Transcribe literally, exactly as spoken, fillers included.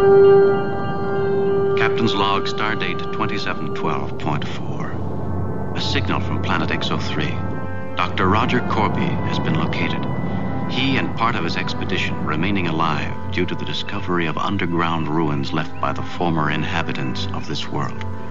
Captain's log, stardate twenty-seven twelve point four. A signal from Planet X O three. Doctor Roger Corby has been located. He and part of his expedition remaining alive due to the discovery of underground ruins left by the former inhabitants of this world.